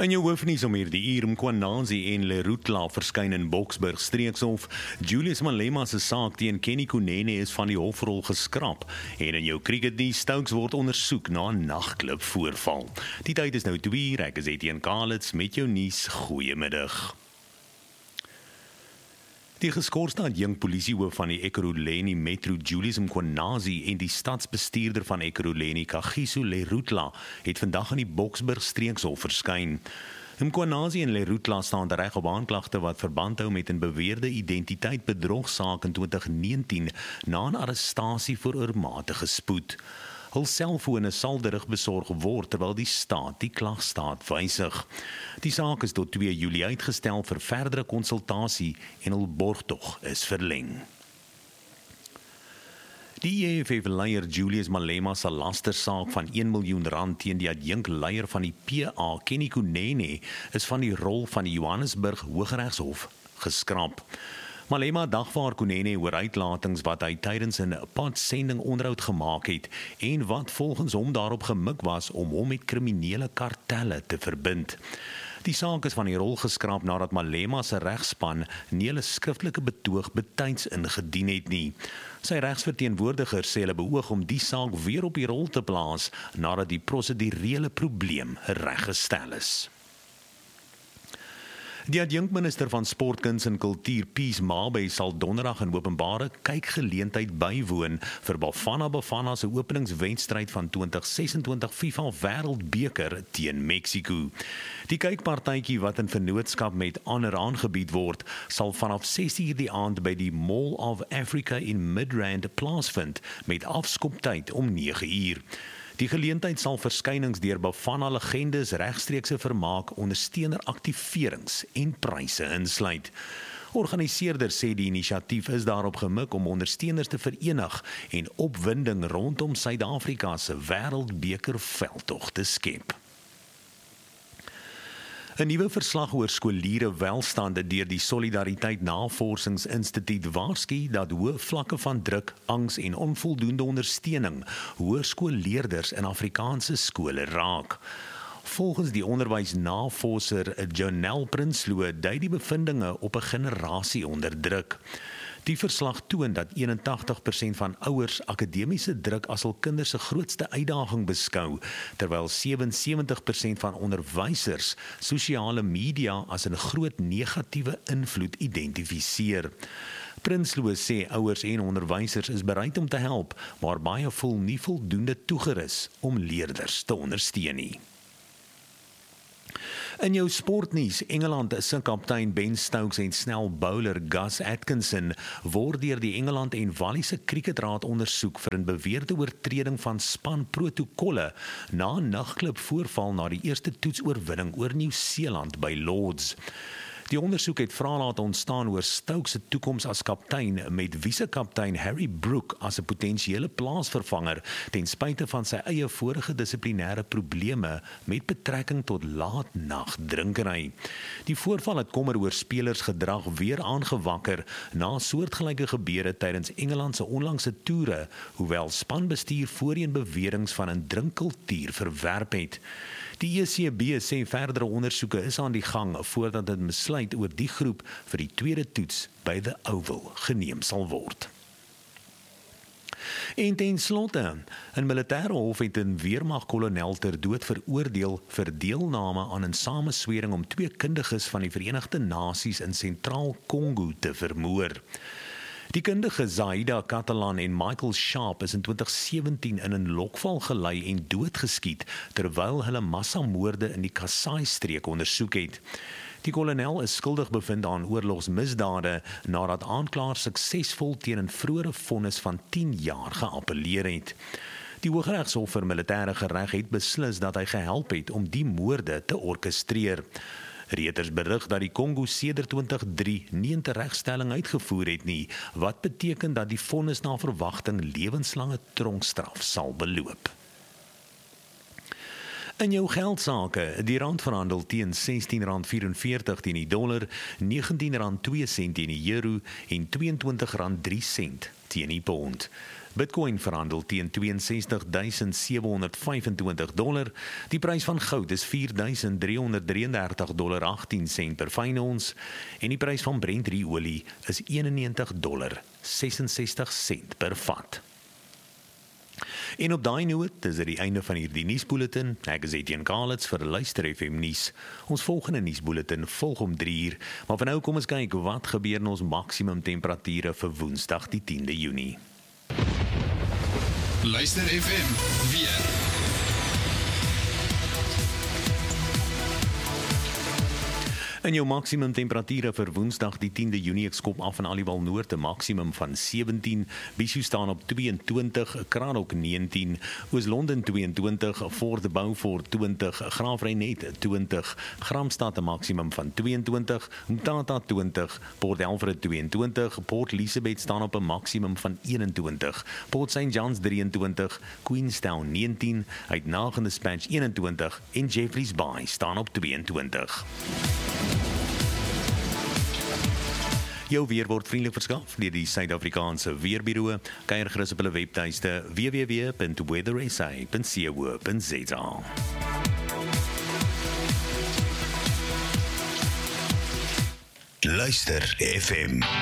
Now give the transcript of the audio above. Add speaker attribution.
Speaker 1: In jou hoofnuus om hierdie uur, Mkhwanazi en Lerutla verskyn in Boksburg streekshof. Julius Malema se saak teen Kenny Kunene is van die hofrol geskraap. En in jou cricketnuus, Stokes word ondersoek na 'n nagklub voorval. Die tyd is nou 2 uur, ek is Etienne Kalitz met jou nuus. Goeiemiddag. Die geskorste adjunkt polisiehoof van die Ekurhuleni Metro, Julius Mkhwanazi, en die stadsbestuurder van Ekurhuleni, Kagiso Lerutla, het vandag in die Boksburg streekshof verskyn. Mkhwanazi en Lerutla staan reg op aanklagte wat verband hou met 'n beweerde identiteitbedrogsaak in 2019 na 'n arrestasie vir oormatige spoed. Hul selfone sal terugbesorg word terwyl die staat die klagstaat wysig. Die saak is tot 2 Julie uitgestel vir verdere konsultasie en hul borgtog is verleng. Die EFF-leier Julius Malema se lastersaak van R1 miljoen teen die adjunkleier van die PA, Kenny Kunene, is van die rol van die Johannesburg Hooggeregshof geskraap. Malema dagvaar Kunene oor uitlatings wat hy tydens 'n podsending onderhoud gemaak het en wat volgens hom daarop gemik was om hom met kriminele kartelle te verbind. Die saak is van die rol geskraap nadat Malema se regspan nie hulle skriftelike betoog betyds ingedien het nie. Sy regsverteenwoordiger sê hulle beoog om die saak weer op die rol te plaas nadat die prosedurele probleem reggestel is. Die adjunkminister van Sport, Kuns en Kultuur, Peace Mabey, sal donderdag 'n openbare kykgeleentheid bywoon vir Bafana se openingswedstryd van 2026 FIFA Wêreldbeker teen Mexiko. Die kykpartytjie wat in vennootskap met Honor aangebied word, sal vanaf 6:00 die aand by die Mall of Africa in Midrand plaasvind met afskoptyd om 9:00. Die geleentheid sal verskynings deur Bafana legendes, regstreekse vermaak, ondersteuner aktiverings en pryse insluit. Organiseerders sê die inisiatief is daarop gemik om ondersteuners te verenig en opwinding rondom Suid-Afrika se Wêreldbeker veldtog te skep. 'n Nuwe verslag oor skooliere welstande deur die Solidariteit Navorsingsinstituut waarsku dat hoë vlakke van druk, angs en onvoldoende ondersteuning hoërskoolleerders in Afrikaanse skole raak. Volgens die onderwysnavorser Jonel Prinsloo dui die bevindinge op 'n generasie onder druk. Die verslag toon dat 81% van ouers akademiese druk as hul kinders se grootste uitdaging beskou, terwyl 77% van onderwysers sosiale media as 'n groot negatiewe invloed identifiseer. Prinsloo sê ouers en onderwysers is bereid om te help, maar baie voel nie voldoende toegerus om leerders te ondersteun nie. In jou sportnuus, Engeland se kaptein Ben Stokes en snel bowler Gus Atkinson word deur die Engeland en Walliese Kriketraad ondersoek vir 'n beweerde oortreding van spanprotokolle na 'n nagklub voorval na die eerste toetsoorwinning oor Nieu-Seeland by Lords. Die ondersoek het vrae laat ontstaan oor Stokes se toekoms as kaptein met vice-kaptein Harry Brook as 'n potensiële plaasvervanger ten spyte van sy eie vorige dissiplinêre probleme met betrekking tot laatnagdrinkery. Die voorval het kommer oor spelersgedrag weer aangewakker na soortgelyke gebeure tydens Engeland se onlangse toere, hoewel spanbestuur voorheen beweringe van 'n drinkkultuur verwerp het. Die ECB sê verdere ondersoeke is aan die gang voordat dit besluit oor die groep vir die tweede toets by The Oval geneem sal word. En ten slotte, 'n militêre hof het 'n weermagkolonel ter dood veroordeel vir deelname aan 'n sameswering om 2 kundiges van die Verenigde Nasies in Sentraal Kongo te vermoor. Die kundige Zaida Catalan en Michael Sharp is in 2017 in 'n lokval gelei en doodgeskiet terwyl hulle massamoorde in die Kasai-streek ondersoek het. Die kolonel is skuldig bevind aan oorlogsmisdade nadat aanklaers suksesvol teen 'n vroeëre vonnis van 10 jaar geappeleer het. Die Hooggeregshof vir militêre gereg het beslis dat hy gehelp het om die moorde te orkestreer. Reuters berig dat die Kongo sedert 2003 nie 'n teregstelling uitgevoer het nie, wat beteken dat die vonnis na verwagting lewenslange tronkstraf sal beloop. In jou geldsaake, die rand verhandel teen R16.44 teen die dollar, R19.02 teen die euro en R22.03 teen die pond. Bitcoin verhandel teen $62,725. Die prys van goud is $4,333.18 per fyn ons en die prys van Brent olie is $91.66 per vat. En op daai noot is dit die einde van hierdie nuusbulletin. Ek is Etienne Kalitz vir Luister FM nuus. Ons volgende nuusbulletin volg om 3:00, maar vir nou kom ons kyk wat gebeur in ons maksimum temperature vir Woensdag die 10de Junie.
Speaker 2: Luister FM weer.
Speaker 1: In jou maksimum temperature vir Woensdag die 10de Junie, ek skop af in Aliwal Noord 'n maksimum van 17, Bishu staan op 22, Kranok 19, Oos-London 22, Fort Beaufort 20, Graafrenet 20, Gramstad 'n maksimum van 22, Mthatha 20, Port Elfrid 22, Port Elizabeth staan op 'n maksimum van 21, Port St Johns 23, Queenstown 19, Uitnagende Dispatch 21 en Jeffreys Bay staan op 22. Jou weer word vriendelik verskaf deur die Suid-Afrikaanse Weerbureau. Kyk gerus op hulle webtuiste www.weathersa.co.za.
Speaker 2: Luister FM.